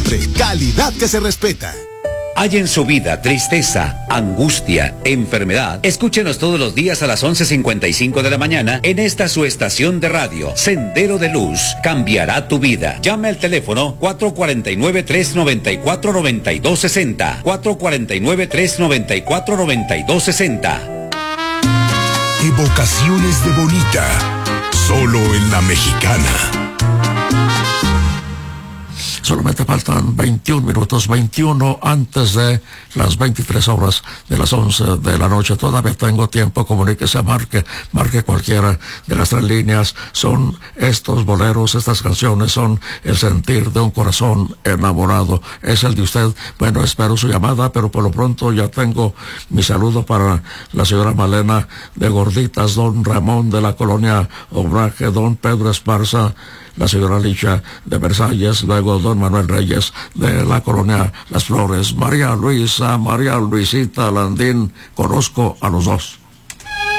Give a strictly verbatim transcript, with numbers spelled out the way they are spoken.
Siempre calidad que se respeta. Hay en su vida tristeza, angustia, enfermedad. Escúchenos todos los días a las once cincuenta y cinco de la mañana en esta su estación de radio, Sendero de Luz. Cambiará tu vida. Llame al teléfono cuatro cuatro nueve, tres nueve cuatro, nueve dos seis cero. cuatro cuatro nueve, tres nueve cuatro, nueve dos seis cero. Evocaciones de Bonita. Solo en La Mexicana. Solamente faltan veintiún minutos, veintiuno antes de las veintitrés horas de las once de la noche. Todavía tengo tiempo, comuníquese, marque, marque cualquiera de las tres líneas. Son estos boleros, estas canciones, son el sentir de un corazón enamorado. Es el de usted. Bueno, espero su llamada, pero por lo pronto ya tengo mi saludo para la señora Malena de Gorditas, don Ramón de la colonia Obraje, don Pedro Esparza, la señora Licha de Versalles, luego don Manuel Reyes de la colonia Las Flores, María Luisa, María Luisita Landín. Conozco a los dos.